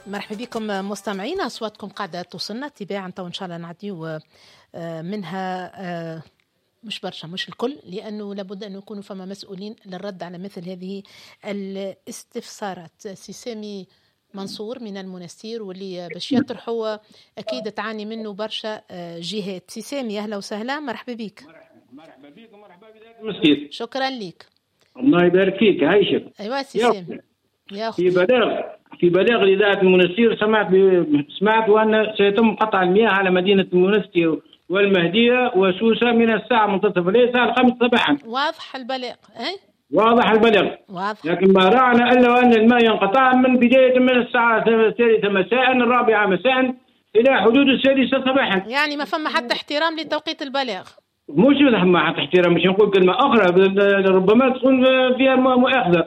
مرحبا بكم مستمعينا، أصواتكم قاعدة توصلنا تباعا تو إن شاء الله نعديو منها مش برشا مش الكل، لأنه لابد أن يكونوا فما مسؤولين للرد على مثل هذه الاستفسارات. سامي منصور من المنستير واللي باش يطرحوا أكيد تعاني منه برشا جهات. سامي أهلا وسهلا، مرحبا بك. مرحبا بك ومرحبا بذات المسكين. شكرا لك. الله يبارك فيك، عايشك. أيوة سامي يا أخي. في بلاغ لذات المنستير سمعت وأن سيتم قطع المياه على مدينة المنستير والمهدية وسوسة من الساعة منتصف الليل الساعة 5 صباحا. واضح البلاغ؟ واضح البلاغ، واضح. لكن ما رأنا إلا أن الماء ينقطع من بداية من الساعة 3 مساء 4 مساء إلى حدود 6 صباحا. يعني ما فما حتى احترام لتوقيت البلاغ. مش ما حتى احترام، مش نقول كلمة أخرى ربما تكون فيها مؤاخذة.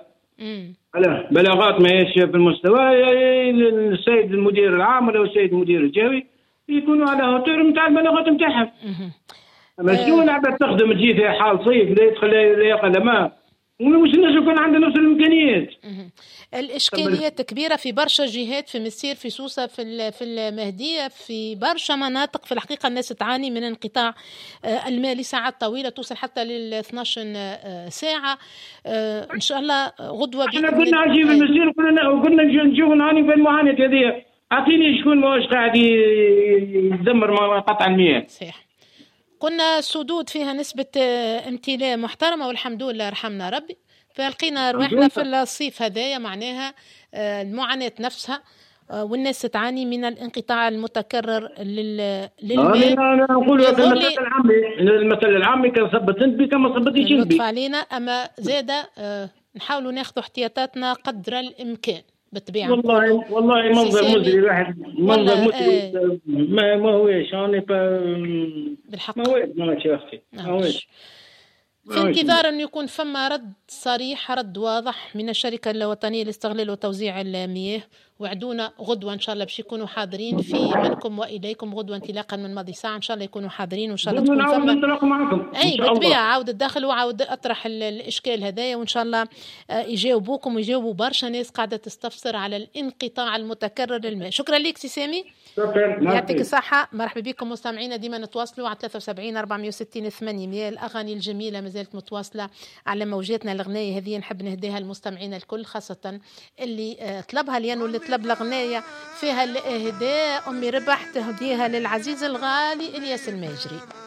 بلاغات ما هيش في المستوى، السيد المدير العام ولا السيد المدير الجهوي يكونوا على هوتور نتاع البلاغات نتاعهم. اما شنو لعبة تخدم تجي في حال صيف لا يدخل لا يقل ماء، ومش يكون عندنا نفس الامكانيات. الاشكاليات كبيره في برشا جهات، في مسير، في سوسه، في المهديه، في برشا مناطق. في الحقيقه الناس تعاني من انقطاع الماء لساعات طويله توصل حتى لل 12 ساعه. ان شاء الله غدوه احنا كنا نجي في المسير وكنا نشوف نعاني في المعاناه هذه. اعطيني شكون ماهوش قاعد يدمر قطع المياه. صحيح. قلنا سدود فيها نسبة امتلاء محترمة والحمد لله رحمنا ربي، فلقينا روحنا في الصيف هذايا معناها المعاناة نفسها، والناس تعاني من الانقطاع المتكرر للماء. أنا نقول المثل العامي كان صبت انت بي كما صبتي جنبي. لطف علينا، أما زادة نحاولوا ناخذ احتياطاتنا قدر الإمكان بالطبيعة. والله منظر مزري واحد، منظر مزري ما هوش انا بالحق ما هوش يا اختي ما هوش. في انتظار أن يكون فما رد صريح، رد واضح من الشركة الوطنية لاستغلال وتوزيع المياه. وعدونا غدوة إن شاء الله باش يكونوا حاضرين في منكم وإليكم غدوة انطلاقا من ماضي ساعة إن شاء الله يكونوا حاضرين، وإن شاء الله تكون فما ننطلق معكم. أي بالطبيعة عاود الداخل وعاود أطرح الإشكال هذايا، وإن شاء الله يجاوبوكم ويجاوبوا برشا ناس قاعدة تستفسر على الانقطاع المتكرر للماء. شكرا لك سي سامي، يعطيك الصحة. مرحبا بكم مستمعينا، ديما نتواصلوا على 73 460 800. الأغاني الجميلة مازالت متواصلة على موجاتنا. الأغنية هذه نحب نهديها للمستمعين الكل، خاصة اللي طلبها، لأنه اللي طلب الأغنية فيها الإهداء أمي ربح تهديها للعزيز الغالي إلياس الماجري.